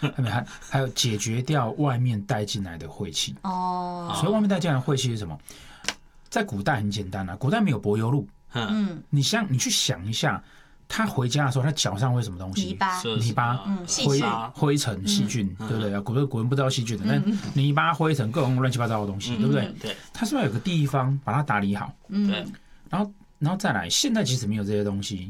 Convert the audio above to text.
还有解决掉外面带进来的晦气。所以外面带进来的晦气是什么？在古代很简单啊，古代没有柏油路。你去想一下，他回家的时候，他脚上会什么东西？泥巴、灰尘、细菌，对不对？古人不知道细菌的，但泥巴、灰尘各种乱七八糟的东西，对不对？ 对。 他是不是有个地方把它打理好？ 对。 然后再来，现在其实没有这些东西，